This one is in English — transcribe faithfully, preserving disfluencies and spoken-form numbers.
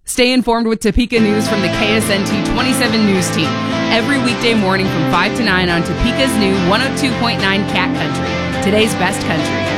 Stay informed with Topeka news from the K S N T twenty-seven News Team every weekday morning from five to nine on Topeka's new one oh two point nine Cat Country, today's best country.